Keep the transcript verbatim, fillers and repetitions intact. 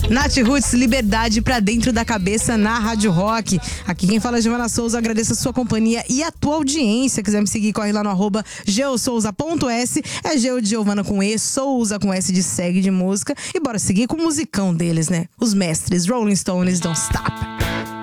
Nath Roots, Liberdade pra dentro da cabeça na Rádio Rock. Aqui quem fala é Giovana Souza, agradeço a sua companhia e a tua audiência. Quiser me seguir, corre lá no arroba geosouza ponto s. É Geo de Giovana com E, Souza com S de segue de música. E bora seguir com o musicão deles, né? Os mestres, Rolling Stones, Don't Stop.